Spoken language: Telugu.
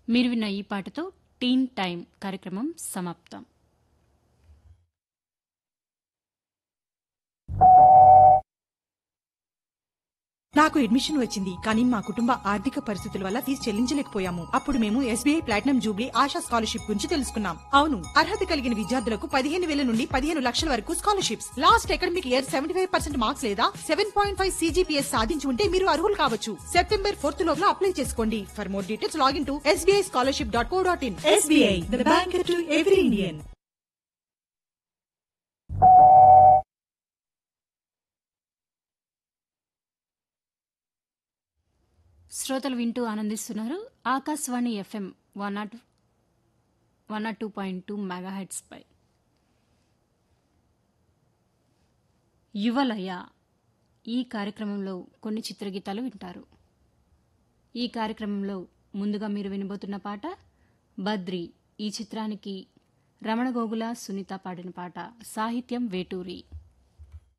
మీరు విన్న ఈ పాటతో టీన్ టైం కార్యక్రమం సమాప్తం. నాకు అడ్మిషన్ వచ్చింది, కానీ మా కుటుంబ ఆర్థిక పరిస్థితుల వల్ల ఫీజు చెల్లించలేకపోయాము. అప్పుడు మేము SBI platinum Jubilee ASHA scholarship గురించి తెలుసుకున్నాం. అవును, అర్హత కలిగిన విద్యార్థులకు 15,000 నుండి 15 లక్షల వరకు scholarships. Last academic year 75% marks లేదా 7.5 CGPS సాధించి ఉంటే మీరు అర్హులు కావచ్చు. September 4th లోపల అప్లై చేసుకోండి. For more details login to sbischolarship.co.in. SBI, the bank to every Indian. శ్రోతలు వింటూ ఆనందిస్తున్నారు ఆకాశవాణి FM 102.2 మెగాహెర్ట్జ్ పై. యువలయ ఈ కార్యక్రమంలో కొన్ని చిత్రగీతాలు వింటారు. ఈ కార్యక్రమంలో ముందుగా మీరు వినబోతున్న పాట బద్రి. ఈ చిత్రానికి రమణ గోగుల, సునీత పాడిన పాట. సాహిత్యం వేటూరి.